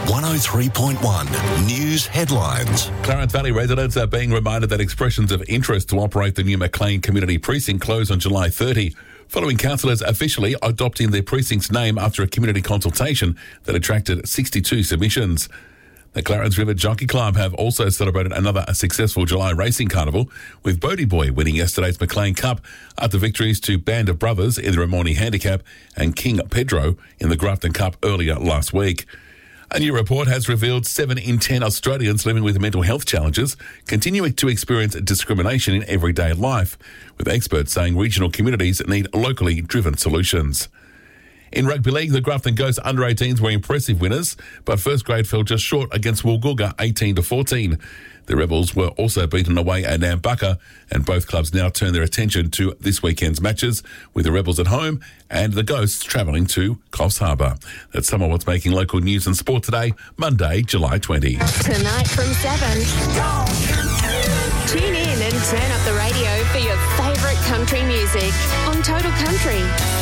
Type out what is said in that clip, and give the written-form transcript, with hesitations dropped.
103.1 News Headlines. Clarence Valley residents are being reminded that expressions of interest to operate the new Maclean Community Precinct close on July 30, following councillors officially adopting their precinct's name after a community consultation that attracted 62 submissions. The Clarence River Jockey Club have also celebrated another successful July racing carnival, with Bodie Boy winning yesterday's Maclean Cup after victories to Band of Brothers in the Ramornie Handicap and King Pedro in the Grafton Cup earlier last week. A new report has revealed 7 in 10 Australians living with mental health challenges continuing to experience discrimination in everyday life, with experts saying regional communities need locally driven solutions. In rugby league, the Grafton Ghosts under-18s were impressive winners, but first grade fell just short against Woolgoolga 18-14. The Rebels were also beaten away at Nambucca, and both clubs now turn their attention to this weekend's matches, with the Rebels at home and the Ghosts travelling to Coffs Harbour. That's some of what's making local news and sport today, Monday, July 20. Tonight from 7. Tune in and turn up the radio for your favourite country music on Total Country.